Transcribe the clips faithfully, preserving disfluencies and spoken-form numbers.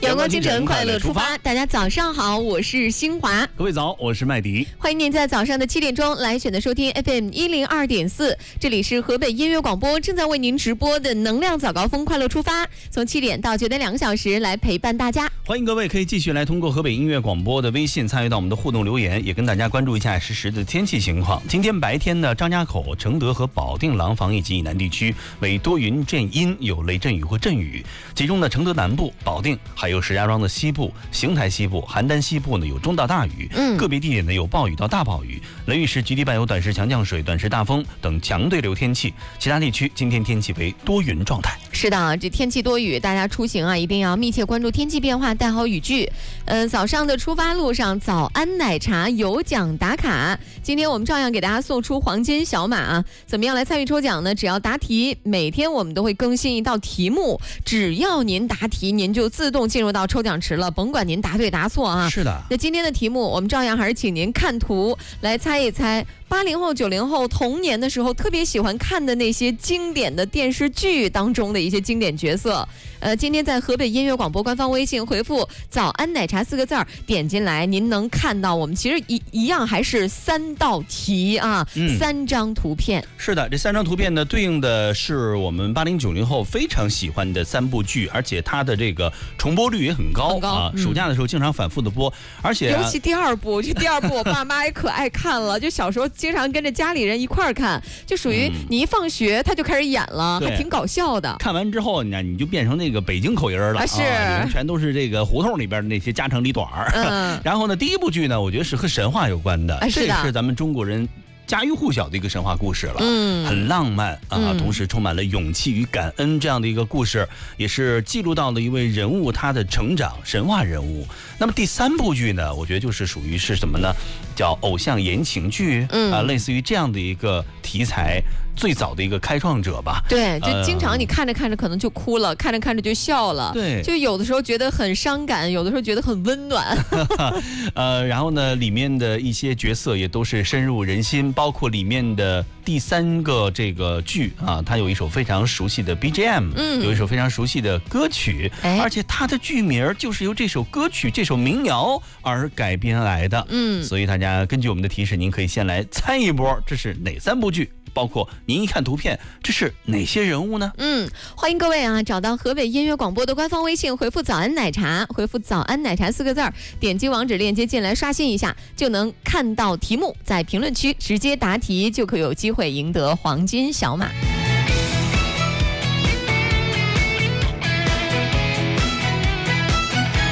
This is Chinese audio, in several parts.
阳光清晨，快乐出发。大家早上好，我是新华。 各位早，我是麦迪。 欢迎您在早上的七点钟来选择收听 F M 一零二点四，这里是河北音乐广播正在为您直播的能量早高峰快乐出发，从七点到九点两个小时来陪伴大家。 欢迎各位可以继续来通过河北音乐广播的微信参与到我们的互动留言，也跟大家关注一下实时的天气情况。今天白天呢，张家口、承德和保定廊坊以及以南地区为多云阵阴，有雷阵雨或阵雨，其中呢承德南部、保定还有石家庄的西部、邢台西部、邯郸西部呢有中到大雨，嗯，个别地点呢有暴雨到大暴雨，雷雨时局地伴有短时强降水、短时大风等强对流天气。其他地区今天天气为多云状态。 是的，这天气多雨，大家出行啊一定要密切关注天气变化，带好雨具。呃，早上的出发路上，早安奶茶有奖打卡。今天我们照样给大家送出黄金小马啊！怎么样来参与抽奖呢？只要答题，每天我们都会更新一道题目，只要您答题，您就自动进入到抽奖池了，甭管您答对答错啊。 是的。 那今天的题目，我们照样还是请您看图来猜一猜。八零后、九零后童年的时候特别喜欢看的那些经典的电视剧当中的一些经典角色，呃，今天在河北音乐广播官方微信回复“早安奶茶”四个字儿，点进来，您能看到我们其实一一样还是三道题啊，嗯、三张图片。 是的，这三张图片呢，对应的是我们八零九零后非常喜欢的三部剧，而且它的这个重播率也很高，很高啊。嗯、暑假的时候经常反复的播，而且、啊、 尤其第二部，这第二部我爸妈也可爱看了，就小时候经常跟着家里人一块儿看，就属于你一放学他就开始演了，嗯、还挺搞笑的。 看完之后呢，你就变成那个北京口音了，啊、 是、 啊，全都是这个胡同里边的那些家长里短儿。嗯、然后呢，第一部剧呢，我觉得是和神话有关的，啊、 是的， 这是咱们中国人家喻户晓的一个神话故事了，嗯，很浪漫啊，嗯、同时充满了勇气与感恩这样的一个故事，也是记录到了一位人物他的成长，神话人物。那么第三部剧呢，我觉得就是属于是什么呢？叫偶像言情剧，嗯啊，类似于这样的一个题材。最早的一个开创者吧， 对，就经常你看着看着可能就哭了，呃、看着看着就笑了， 对， 就有的时候觉得很伤感，有的时候觉得很温暖。 呃，然后呢，里面的一些角色也都是深入人心，包括里面的第三个这个剧啊，它有一首非常熟悉的 B G M， 嗯，有一首非常熟悉的歌曲，哎、而且它的剧名就是由这首歌曲、这首民谣而改编来的，嗯，所以大家根据我们的提示，您可以先来猜一波，这是哪三部剧？包括您一看图片，这是哪些人物呢？ 嗯，欢迎各位啊，找到河北音乐广播的官方微信，回复早安奶茶，回复早安奶茶四个字儿，点击网址链接进来刷新一下，就能看到题目，在评论区直接答题，就可有机会赢得黄金小马。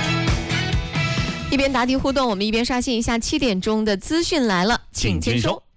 一边答题互动，我们一边刷新一下七点钟的资讯来了，请签收。